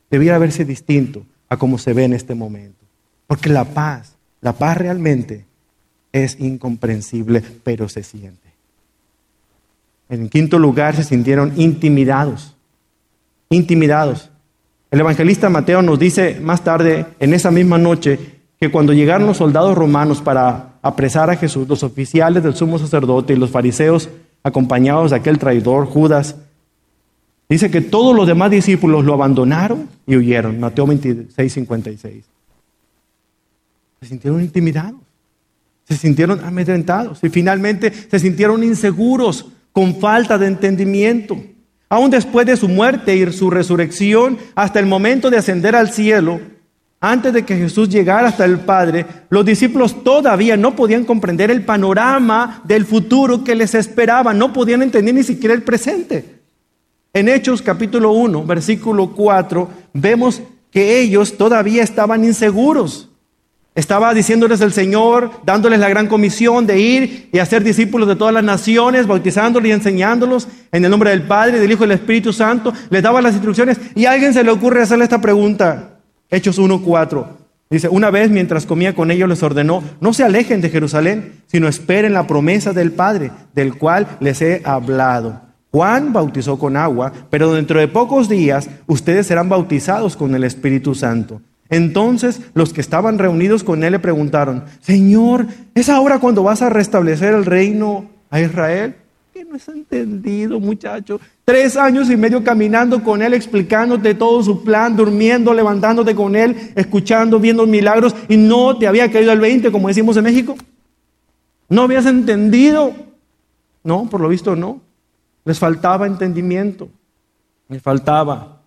debiera verse distinto a como se ve en este momento. Porque la paz realmente es incomprensible, pero se siente. En quinto lugar, se sintieron intimidados. El evangelista Mateo nos dice más tarde, en esa misma noche, que cuando llegaron los soldados romanos para apresar a Jesús, los oficiales del sumo sacerdote y los fariseos, acompañados de aquel traidor Judas, dice que todos los demás discípulos lo abandonaron y huyeron. Mateo 26:56. Se sintieron intimidados, se sintieron amedrentados y finalmente se sintieron inseguros, con falta de entendimiento. Aún después de su muerte y su resurrección, hasta el momento de ascender al cielo, antes de que Jesús llegara hasta el Padre, los discípulos todavía no podían comprender el panorama del futuro que les esperaba, no podían entender ni siquiera el presente. En Hechos capítulo 1, versículo 4, vemos que ellos todavía estaban inseguros. Estaba diciéndoles el Señor, dándoles la gran comisión de ir y hacer discípulos de todas las naciones, bautizándolos y enseñándolos en el nombre del Padre, del Hijo y del Espíritu Santo. Les daba las instrucciones y a alguien se le ocurre hacerle esta pregunta. Hechos 1:4. Dice, una vez mientras comía con ellos les ordenó, no se alejen de Jerusalén, sino esperen la promesa del Padre, del cual les he hablado. Juan bautizó con agua, pero dentro de pocos días ustedes serán bautizados con el Espíritu Santo. Entonces los que estaban reunidos con él le preguntaron, Señor, ¿es ahora cuando vas a restablecer el reino a Israel? ¿Qué no has entendido, muchacho? 3 años y medio caminando con él, explicándote todo su plan, durmiendo, levantándote con él, escuchando, viendo milagros, y no te había caído el 20, como decimos en México. ¿No habías entendido? No, por lo visto no. Les faltaba entendimiento, les faltaba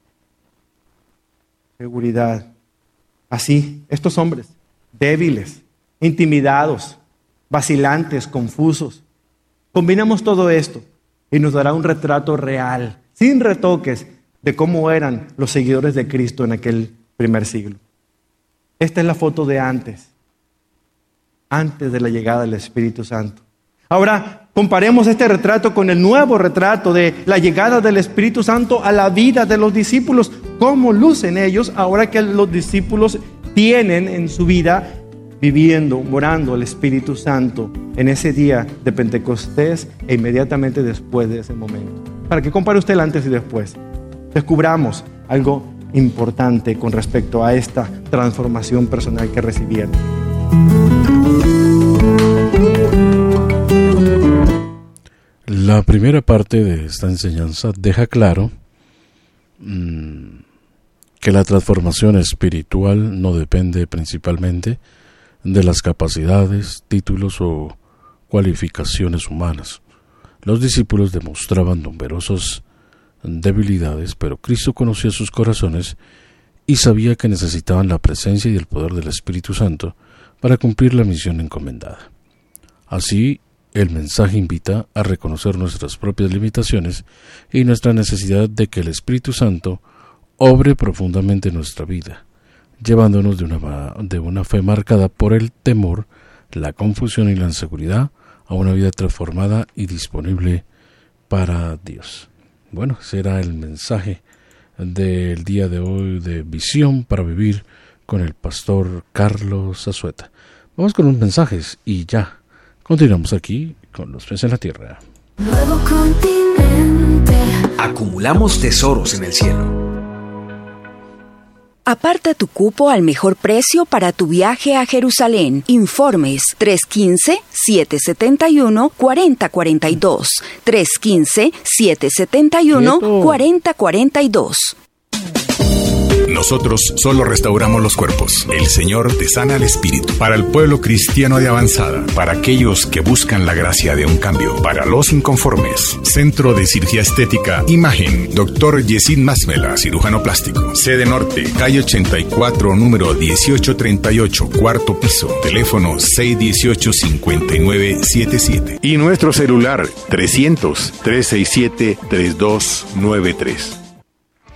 seguridad. Así, estos hombres, débiles, intimidados, vacilantes, confusos, combinamos todo esto y nos dará un retrato real, sin retoques, de cómo eran los seguidores de Cristo en aquel primer siglo. Esta es la foto de antes de la llegada del Espíritu Santo. Ahora, comparemos este retrato con el nuevo retrato de la llegada del Espíritu Santo a la vida de los discípulos. ¿Cómo lucen ellos ahora que los discípulos tienen en su vida viviendo, morando el Espíritu Santo en ese día de Pentecostés e inmediatamente después de ese momento? Para que compare usted el antes y después, descubramos algo importante con respecto a esta transformación personal que recibieron. La primera parte de esta enseñanza deja claro que la transformación espiritual no depende principalmente de las capacidades, títulos o cualificaciones humanas. Los discípulos demostraban numerosas debilidades, pero Cristo conocía sus corazones y sabía que necesitaban la presencia y el poder del Espíritu Santo para cumplir la misión encomendada. Así, el mensaje invita a reconocer nuestras propias limitaciones y nuestra necesidad de que el Espíritu Santo obre profundamente en nuestra vida, llevándonos de una fe marcada por el temor, la confusión y la inseguridad a una vida transformada y disponible para Dios. Bueno, será el mensaje del día de hoy de Visión para Vivir con el pastor Carlos Azueta. Vamos con los mensajes y ya continuamos aquí con Los Pies en la Tierra. Nuevo continente. Acumulamos tesoros en el cielo. Aparta tu cupo al mejor precio para tu viaje a Jerusalén. Informes 315-771-4042. 315-771-4042. Nosotros solo restauramos los cuerpos. El Señor te sana el espíritu. Para el pueblo cristiano de avanzada, para aquellos que buscan la gracia de un cambio, para los inconformes. Centro de Cirugía Estética Imagen, Dr. Yesid Masmela, cirujano plástico. Sede Norte, calle 84, número 1838, cuarto piso. Teléfono 618-5977. Y nuestro celular 300-367-3293.